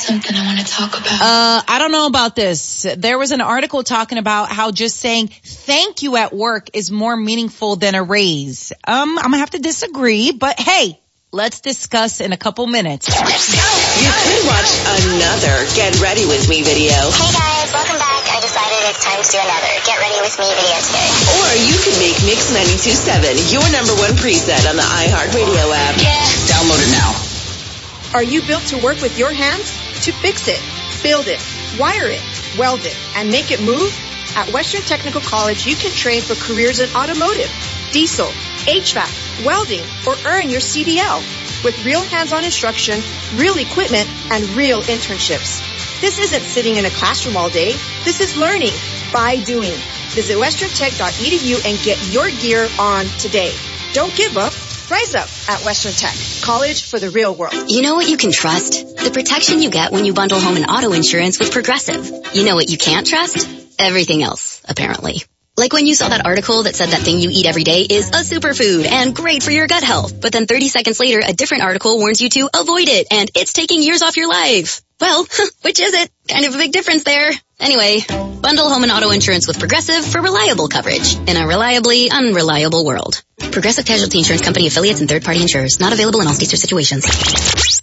something I want to talk about. I don't know about this. There was an article talking about how just saying thank you at work is more meaningful than a raise. I'm gonna have to disagree, but hey, let's discuss in a couple minutes. You could watch another Get Ready With Me video. Hey guys, welcome back. I decided it's time to do another Get Ready With Me video today. Or you could make Mix 92.7 your number one preset on the iHeartRadio app. Yeah. Download it now. Are you built to work with your hands? To fix it, build it, wire it, weld it, and make it move? At Western Technical College, you can train for careers in automotive, diesel, HVAC, welding, or earn your CDL with real hands-on instruction, real equipment, and real internships. This isn't sitting in a classroom all day. This is learning by doing. Visit westerntech.edu and get your gear on today. Don't give up. Rise up at Western Tech, college for the real world. You know what you can trust? The protection you get when you bundle home and auto insurance with Progressive. You know what you can't trust? Everything else, apparently. Like when you saw that article that said that thing you eat every day is a superfood and great for your gut health. But then 30 seconds later, a different article warns you to avoid it and it's taking years off your life. Well, which is it? Kind of a big difference there. Anyway, bundle home and auto insurance with Progressive for reliable coverage in a reliably unreliable world. Progressive Casualty Insurance Company affiliates and third-party insurers. Not available in all states or situations.